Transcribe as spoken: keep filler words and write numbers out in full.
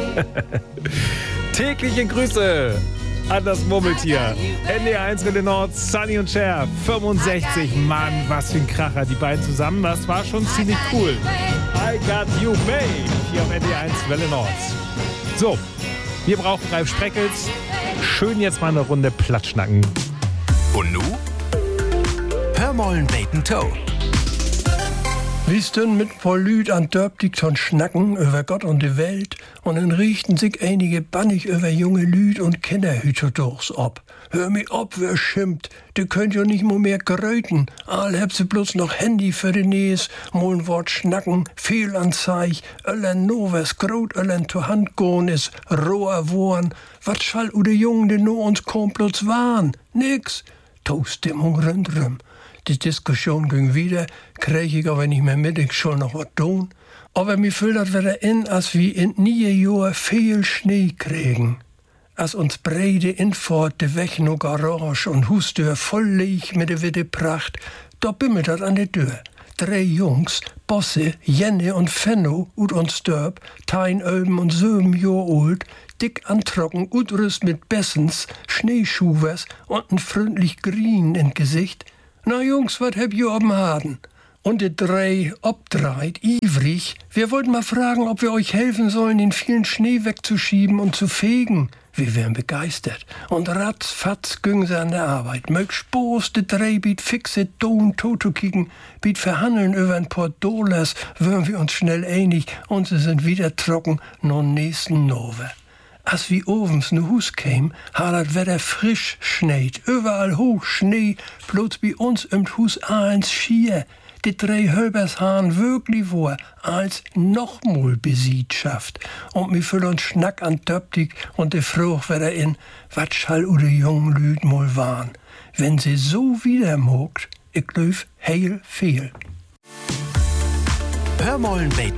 Tägliche Grüße an das Murmeltier. N D R eins Welle Nord, Sunny und Cher, fünfundsechzig. Mann, was für ein Kracher. Die beiden zusammen, das war schon ziemlich cool. I got you, babe. Hier auf N D R eins Welle Nord. So, wir brauchen Ralf Spreckels. Schön jetzt mal eine Runde Platschnacken. Und nu? Hör mollen Bacon Toe. Wie's denn mit voll Lüd an Dörbdigt und Schnacken über Gott und die Welt und dann richten sich einige bannig über junge Lüd und Kinderhüter durchs ob. Hör mi ob, wer schimpft, de könnt jo nicht mo mehr gröten, all hab sie bloß noch Handy für de Näs, mo ein Wort schnacken, Fehlanzeig, öllen novers Grot, öllen to Hand goen is, roher Worn, wat schall u de Jungen de no uns komplots waren? Nix, Toaststimmung rundrum. Die Diskussion ging wieder, krieg ich aber nicht mehr mit, ich soll noch was tun. Aber mir fühlt das wieder in, als wir in nie Jahr viel Schnee kriegen. Als uns breite Infort de Weg no Garage und Hustür voll leeg mit der Witte Pracht, da bimmelt das an der Tür. Drei Jungs, Bosse, Jenne und Fenno, ut uns Dörp, tein Öben und Söben Jahr alt, dick antrocken, utrüst mit Bessens, Schneeschuhwers und n freundlich Grien in Gesicht. Na Jungs, wat heb je ob'n Haden? Und die drei obdreit, ivrig. Wir wollten mal fragen, ob wir euch helfen sollen, den vielen Schnee wegzuschieben und zu fegen. Wir wären begeistert. Und ratzfatz ging sie an der Arbeit. Mög Spoß, die drei biet fixe Don Toto kicken, biet verhandeln über ein paar Dollars, wären wir uns schnell einig und sie sind wieder trocken, no nächsten Nove. Als wie ovens ne Hus käm, hat das Wetter frisch schneit. Überall hoch Schnee, bloß bei uns im Hus eins schier. Die drei Hölbers haben wirklich vor, als nochmal Besietschaft. Und mir füllen uns Schnack an Döptig und de Frucht wieder in, wat schall u de jungen Lüd mal waren. Wenn sie so wieder mogt, ich löf heil fehl. Hör mollen Bacon